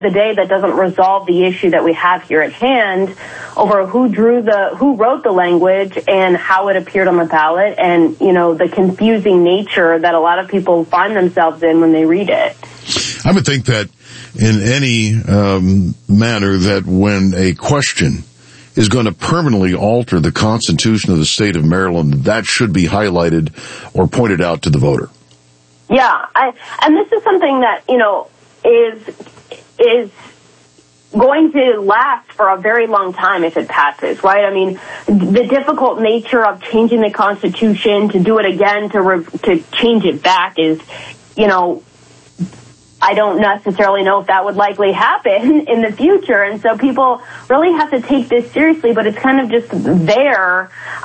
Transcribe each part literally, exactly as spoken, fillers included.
the day, that doesn't resolve the issue that we have here at hand over who drew the, who wrote the language and how it appeared on the ballot, and, you know, the confusing nature that a lot of people find themselves in when they read it. I would think that in any um, manner that when a question is going to permanently alter the Constitution of the state of Maryland, that should be highlighted or pointed out to the voter. Yeah, I, and this is something that, you know, is is going to last for a very long time if it passes, right? I mean, the difficult nature of changing the Constitution, to do it again, to re- to change it back is, you know, I don't necessarily know if that would likely happen in the future. And so people really have to take this seriously, but it's kind of just there.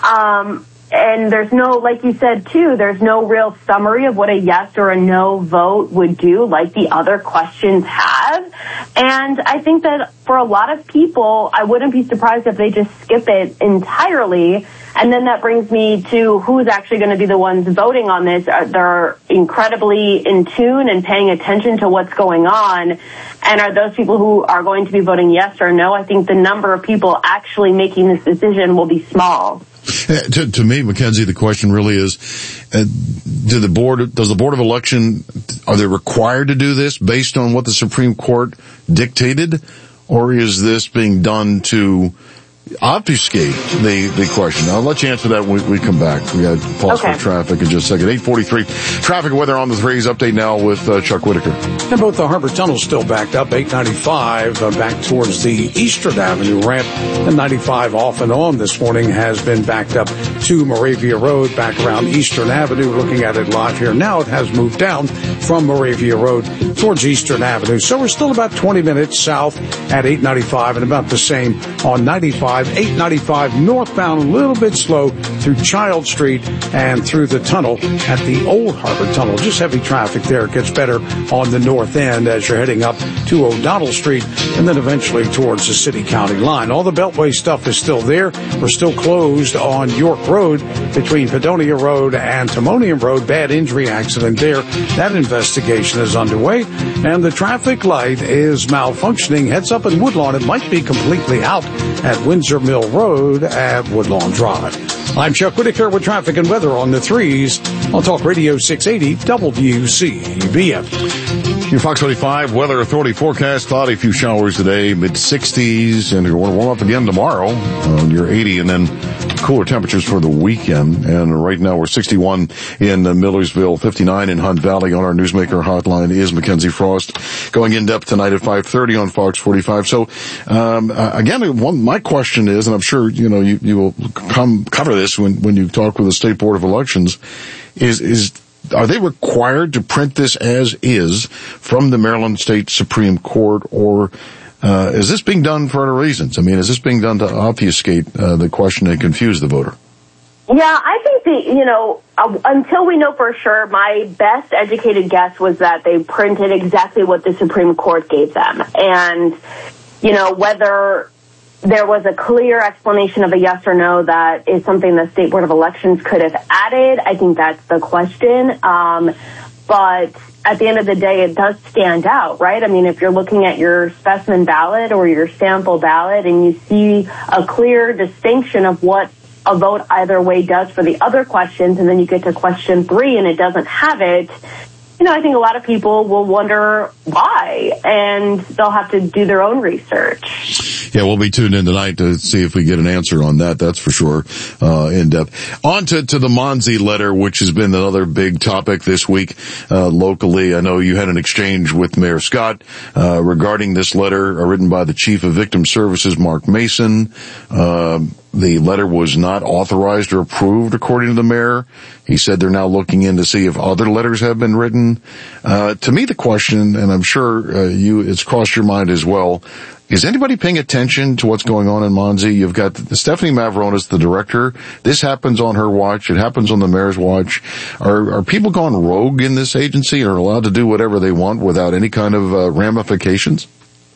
Um, and there's no, like you said too, there's no real summary of what a yes or a no vote would do like the other questions have. And I think that for a lot of people, I wouldn't be surprised if they just skip it entirely. And then that brings me to who's actually going to be the ones voting on this. They're incredibly in tune and paying attention to what's going on. And are those people who are going to be voting yes or no? I think the number of people actually making this decision will be small. Uh, to, to me, Mackenzie, the question really is, uh, do the board, does the Board of Election, are they required to do this based on what the Supreme Court dictated? Or is this being done to obfuscate the, the question? I'll let you answer that when we come back. We got pause okay. for traffic in just a second. eight forty-three. Traffic and weather on the threes. Update now with uh, Chuck Whitaker. And both the Harbor Tunnels still backed up. eight ninety-five uh, back towards the Eastern Avenue ramp. And ninety-five off and on this morning has been backed up to Moravia Road, back around Eastern Avenue. Looking at it live here now, it has moved down from Moravia Road towards Eastern Avenue. So we're still about twenty minutes south at eight ninety-five, and about the same on ninety-five. eight ninety-five northbound, a little bit slow through Child Street and through the tunnel at the Old Harbor Tunnel. Just heavy traffic there. It gets better on the north end as you're heading up to O'Donnell Street and then eventually towards the city-county line. All the Beltway stuff is still there. We're still closed on York Road between Padonia Road and Timonium Road. Bad injury accident there. That investigation is underway. And the traffic light is malfunctioning. Heads up in Woodlawn. It might be completely out at Windsor Mill Road at Woodlawn Drive. I'm Chuck Whitaker with traffic and weather on the threes on Talk Radio six eighty W C B F. Your Fox twenty-five Weather Authority forecast: cloudy, a few showers today, mid sixties, and you're going to warm up again tomorrow on your eighty, and then cooler temperatures for the weekend. And right now we're sixty-one in Millersville, fifty-nine in Hunt Valley. On our Newsmaker hotline is Mackenzie Frost, going in depth tonight at five thirty on Fox forty-five. So um, uh, again, one, my question is, and I'm sure you know you, you will come cover this when when you talk with the State Board of Elections, is is. Are they required to print this as is from the Maryland State Supreme Court, or uh, is this being done for other reasons? I mean, is this being done to obfuscate uh, the question and confuse the voter? Yeah, I think the, you know, uh, until we know for sure, my best educated guess was that they printed exactly what the Supreme Court gave them. And, you know, whether there was a clear explanation of a yes or no that is something the State Board of Elections could have added, I think that's the question. Um, but at the end of the day, it does stand out, right? I mean, if you're looking at your specimen ballot or your sample ballot and you see a clear distinction of what a vote either way does for the other questions, and then you get to question three and it doesn't have it, you know, I think a lot of people will wonder why, and they'll have to do their own research. Yeah, we'll be tuned in tonight to see if we get an answer on that, that's for sure, uh, in depth. On to, to the Monzi letter, which has been another big topic this week, uh, locally. I know you had an exchange with Mayor Scott, uh, regarding this letter, uh, written by the Chief of Victim Services, Mark Mason. Um, The letter was not authorized or approved, according to the mayor. He said they're now looking in to see if other letters have been written. Uh, to me, the question, and I'm sure uh, you, it's crossed your mind as well, is anybody paying attention to what's going on in Monzi? You've got Stephanie Mavronis, the director. This happens on her watch. It happens on the mayor's watch. Are, are people gone rogue in this agency, or allowed to do whatever they want without any kind of uh, ramifications?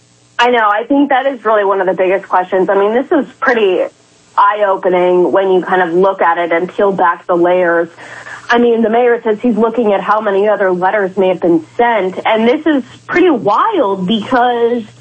I know. I think that is really one of the biggest questions. I mean, this is pretty eye-opening when you kind of look at it and peel back the layers. I mean, the mayor says he's looking at how many other letters may have been sent, and this is pretty wild because